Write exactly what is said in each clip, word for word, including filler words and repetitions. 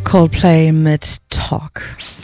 Coldplay mit Talk.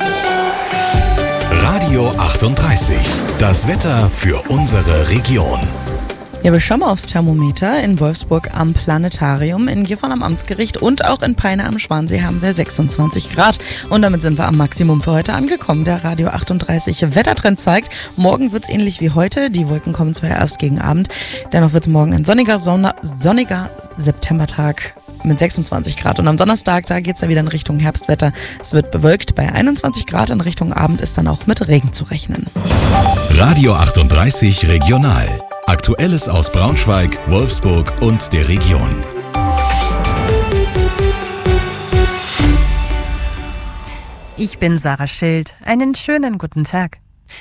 Radio achtunddreißig, das Wetter für unsere Region. Ja, wir schauen mal aufs Thermometer. In Wolfsburg am Planetarium, in Gifhorn am Amtsgericht und auch in Peine am Schwansee haben wir sechsundzwanzig Grad. Und damit sind wir am Maximum für heute angekommen. Der Radio achtunddreißig Wettertrend zeigt, morgen wird es ähnlich wie heute. Die Wolken kommen zwar erst gegen Abend. Dennoch wird es morgen ein sonniger, Sonne, sonniger Septembertag mit sechsundzwanzig Grad. Und am Donnerstag, da geht es ja wieder in Richtung Herbstwetter. Es wird bewölkt bei einundzwanzig Grad. In Richtung Abend ist dann auch mit Regen zu rechnen. Radio achtunddreißig Regional. Aktuelles aus Braunschweig, Wolfsburg und der Region. Ich bin Sarah Schild. Einen schönen guten Tag.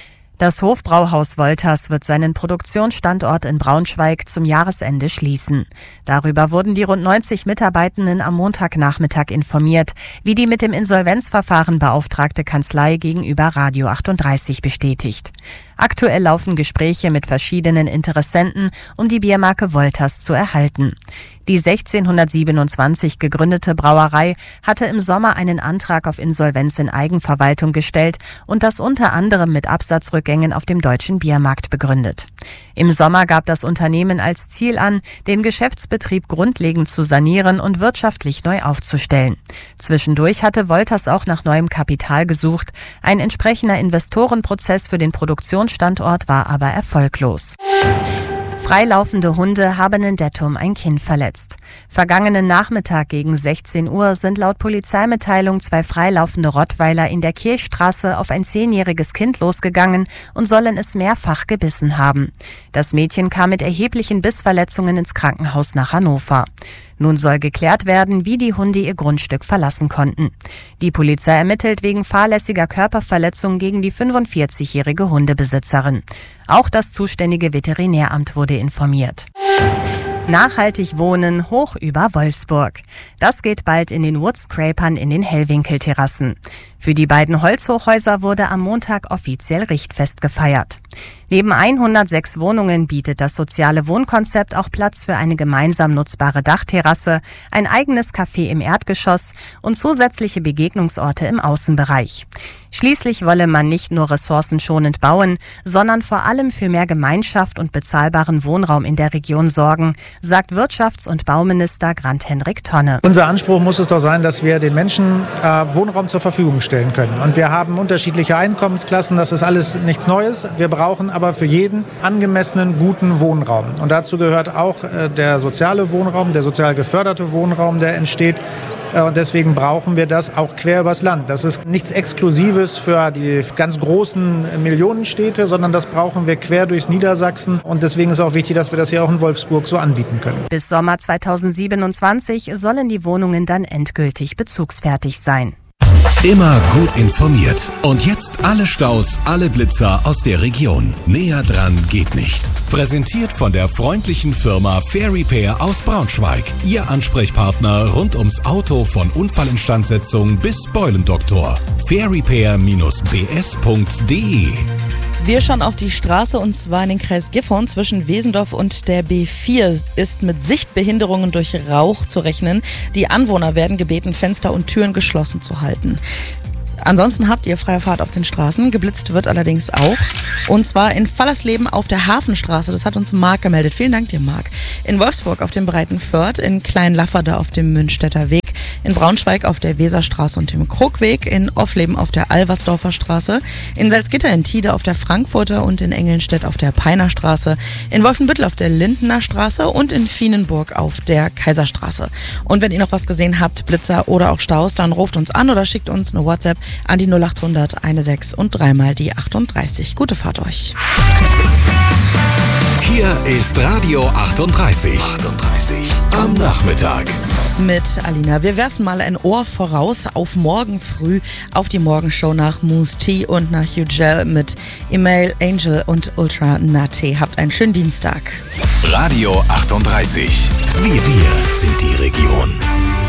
Das Hofbrauhaus Wolters wird seinen Produktionsstandort in Braunschweig zum Jahresende schließen. Darüber wurden die rund neunzig Mitarbeitenden am Montagnachmittag informiert, wie die mit dem Insolvenzverfahren beauftragte Kanzlei gegenüber Radio achtunddreißig bestätigt. Aktuell laufen Gespräche mit verschiedenen Interessenten, um die Biermarke Wolters zu erhalten. Die sechzehnhundertsiebenundzwanzig gegründete Brauerei hatte im Sommer einen Antrag auf Insolvenz in Eigenverwaltung gestellt und das unter anderem mit Absatzrückgängen auf dem deutschen Biermarkt begründet. Im Sommer gab das Unternehmen als Ziel an, den Geschäftsbetrieb grundlegend zu sanieren und wirtschaftlich neu aufzustellen. Zwischendurch hatte Wolters auch nach neuem Kapital gesucht. Ein entsprechender Investorenprozess für den Produktionsstandort war aber erfolglos. Freilaufende Hunde haben in Dettum ein Kind verletzt. Vergangenen Nachmittag gegen sechzehn Uhr sind laut Polizeimitteilung zwei freilaufende Rottweiler in der Kirchstraße auf ein zehnjähriges Kind losgegangen und sollen es mehrfach gebissen haben. Das Mädchen kam mit erheblichen Bissverletzungen ins Krankenhaus nach Hannover. Nun soll geklärt werden, wie die Hunde ihr Grundstück verlassen konnten. Die Polizei ermittelt wegen fahrlässiger Körperverletzung gegen die fünfundvierzigjährige Hundebesitzerin. Auch das zuständige Veterinäramt wurde informiert. Nachhaltig wohnen hoch über Wolfsburg. Das geht bald in den Woodscrapern in den Hellwinkelterrassen. Für die beiden Holzhochhäuser wurde am Montag offiziell Richtfest gefeiert. Neben hundertsechs Wohnungen bietet das soziale Wohnkonzept auch Platz für eine gemeinsam nutzbare Dachterrasse, ein eigenes Café im Erdgeschoss und zusätzliche Begegnungsorte im Außenbereich. Schließlich wolle man nicht nur ressourcenschonend bauen, sondern vor allem für mehr Gemeinschaft und bezahlbaren Wohnraum in der Region sorgen, sagt Wirtschafts- und Bauminister Grant-Hendrik Tonne. Unser Anspruch muss es doch sein, dass wir den Menschen äh, Wohnraum zur Verfügung stellen können. Und wir haben unterschiedliche Einkommensklassen, das ist alles nichts Neues. Wir brauchen aber für jeden angemessenen, guten Wohnraum. Und dazu gehört auch äh, der soziale Wohnraum, der sozial geförderte Wohnraum, der entsteht. Und deswegen brauchen wir das auch quer übers Land. Das ist nichts Exklusives für die ganz großen Millionenstädte, sondern das brauchen wir quer durchs Niedersachsen. Und deswegen ist auch wichtig, dass wir das hier auch in Wolfsburg so anbieten können. Bis Sommer zweitausendsiebenundzwanzig sollen die Wohnungen dann endgültig bezugsfertig sein. Immer gut informiert. Und jetzt alle Staus, alle Blitzer aus der Region. Näher dran geht nicht. Präsentiert von der freundlichen Firma Fair Repair aus Braunschweig. Ihr Ansprechpartner rund ums Auto von Unfallinstandsetzung bis Beulendoktor. fair repair Bindestrich b s punkt d e. Wir schauen auf die Straße und zwar in den Kreis Gifhorn zwischen Wesendorf und der B vier ist mit Sichtbehinderungen durch Rauch zu rechnen. Die Anwohner werden gebeten, Fenster und Türen geschlossen zu halten. Ansonsten habt ihr freie Fahrt auf den Straßen. Geblitzt wird allerdings auch. Und zwar in Fallersleben auf der Hafenstraße. Das hat uns Marc gemeldet. Vielen Dank dir, Marc. In Wolfsburg auf dem Breiten Föhrd, in Kleinlafferde auf dem Münstetter Weg, in Braunschweig auf der Weserstraße und dem Krugweg, in Offleben auf der Alversdorfer Straße, in Salzgitter in Tide auf der Frankfurter und in Engelnstedt auf der Peiner Straße, in Wolfenbüttel auf der Lindener Straße und in Vienenburg auf der Kaiserstraße. Und wenn ihr noch was gesehen habt, Blitzer oder auch Staus, dann ruft uns an oder schickt uns eine WhatsApp an die null achthundert sechzehn und dreimal die achtunddreißig. Gute Fahrt euch. Hier ist Radio achtunddreißig. achtunddreißig am Nachmittag. Mit Alina. Wir werfen mal ein Ohr voraus auf morgen früh auf die Morgenshow nach Moose T und nach Hugh Gel mit Email, Angel und Ultra Nate. Habt einen schönen Dienstag. Radio achtunddreißig. Wir, wir sind die Region.